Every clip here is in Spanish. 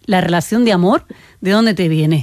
la relación de amor, ¿de dónde te viene?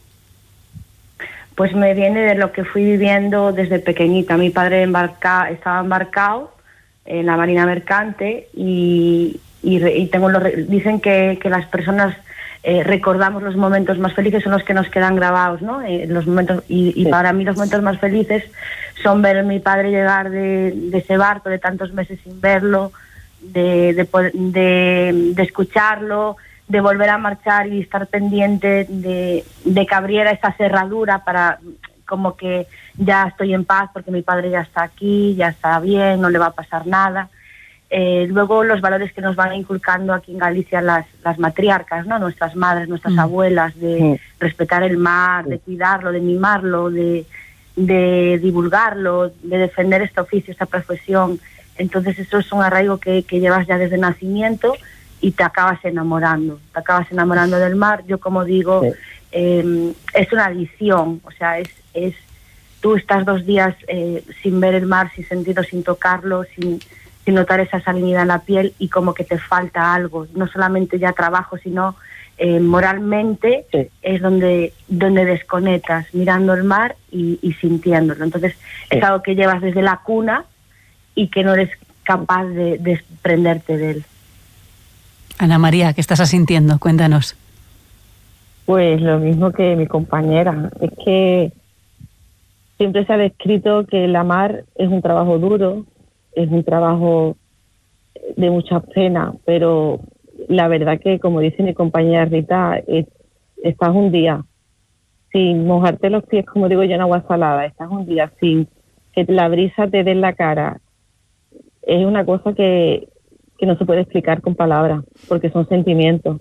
Pues me viene de lo que fui viviendo desde pequeñita. Mi padre estaba embarcado en la Marina Mercante y dicen que las personas recordamos los momentos más felices, son los que nos quedan grabados, ¿no? Los momentos y para mí los momentos más felices son ver a mi padre llegar de ese barco, de tantos meses sin verlo, de escucharlo, de volver a marchar y estar pendiente de que abriera esa cerradura para como que ya estoy en paz porque mi padre ya está aquí, ya está bien, no le va a pasar nada. Luego los valores que nos van inculcando aquí en Galicia las matriarcas, ¿no? Nuestras madres, nuestras abuelas, de respetar el mar, de cuidarlo, de mimarlo, de divulgarlo, de defender este oficio, esta profesión. Entonces eso es un arraigo que llevas ya desde nacimiento y te acabas enamorando del mar. Yo, como digo, es una adicción, o sea, es tú estás 2 días sin ver el mar, sin sentirlo, sin tocarlo, sin notar esa salinidad en la piel y como que te falta algo, no solamente ya trabajo, sino moralmente es donde desconectas, mirando el mar y sintiéndolo. Entonces es algo que llevas desde la cuna y que no eres capaz de desprenderte de él. Ana María, ¿qué estás sintiendo? Cuéntanos. Pues lo mismo que mi compañera, es que siempre se ha descrito que la mar es un trabajo duro, es un trabajo de mucha pena, pero la verdad que, como dice mi compañera Rita, estás un día sin mojarte los pies, como digo yo, en agua salada, estás un día sin que la brisa te dé en la cara. Es una cosa que no se puede explicar con palabras, porque son sentimientos.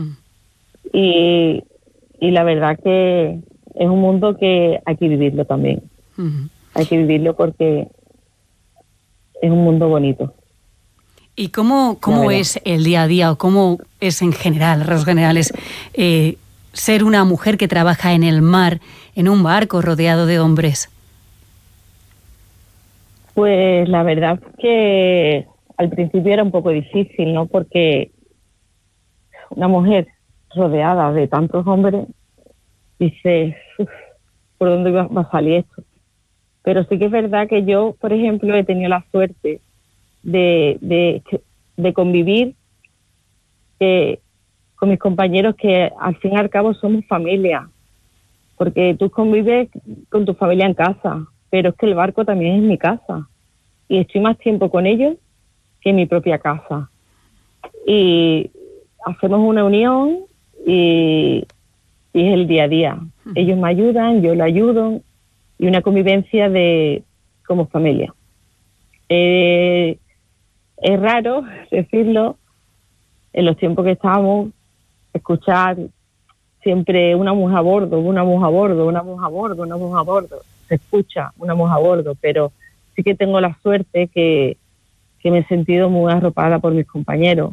Y la verdad que es un mundo que hay que vivirlo también. Hay que vivirlo porque es un mundo bonito. ¿Y cómo es el día a día o cómo es en general, rasgos generales, ser una mujer que trabaja en el mar, en un barco rodeado de hombres? Pues la verdad es que al principio era un poco difícil, ¿no? Porque una mujer rodeada de tantos hombres, dice, ¿por dónde va a salir esto? Pero sí que es verdad que yo, por ejemplo, he tenido la suerte de convivir con mis compañeros que al fin y al cabo somos familia, porque tú convives con tu familia en casa, pero es que el barco también es mi casa y estoy más tiempo con ellos que en mi propia casa. Y hacemos una unión y es el día a día. Ellos me ayudan, yo lo ayudo y una convivencia como familia. Es raro decirlo, en los tiempos que estamos, escuchar siempre una mujer a bordo, una mujer a bordo, una mujer a bordo, una mujer a bordo. Se escucha una mujer a bordo, pero sí que tengo la suerte que me he sentido muy arropada por mis compañeros.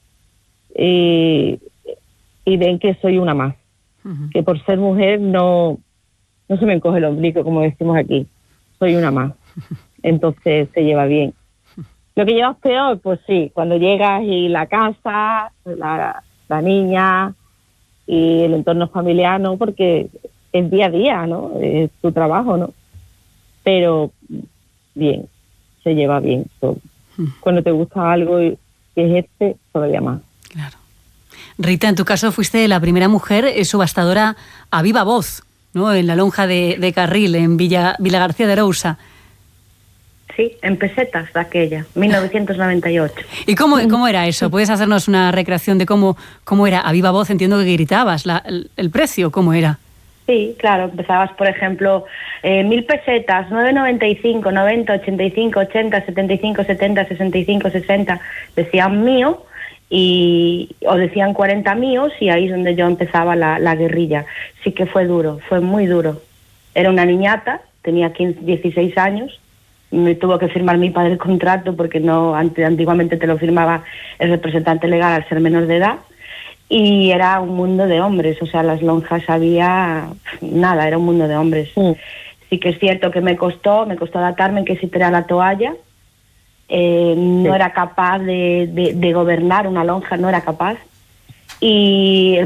Y ven que soy una más. Que por ser mujer no se me encoge el ombligo, como decimos aquí. Soy una más. Entonces se lleva bien. Lo que llevas peor, pues sí, cuando llegas y la casa, la niña y el entorno familiar, ¿no? Porque es día a día, ¿no? Es tu trabajo, ¿no? Pero bien, se lleva bien todo. Cuando te gusta algo y es todavía más. Claro. Rita, en tu caso fuiste la primera mujer subastadora a viva voz, ¿no? En la lonja de Carril, en Villa García de Arousa. Sí, en pesetas de aquella, 1998. ¿Y cómo era eso? ¿Puedes hacernos una recreación de cómo era a viva voz? Entiendo que gritabas. ¿El precio cómo era? Sí, claro, empezabas, por ejemplo, 1.000 pesetas, 9,95, 90, 85, 80, 75, 70, 65, 60, decían mío, o decían 40 míos, y ahí es donde yo empezaba la guerrilla. Sí que fue duro, fue muy duro. Era una niñata, tenía 16 años, me tuvo que firmar mi padre el contrato porque no antiguamente te lo firmaba el representante legal al ser menor de edad. Y era un mundo de hombres, o sea, las lonjas había nada, era un mundo de hombres. Sí que es cierto que me costó adaptarme en que si tenía la toalla, no era capaz de gobernar una lonja, no era capaz. Y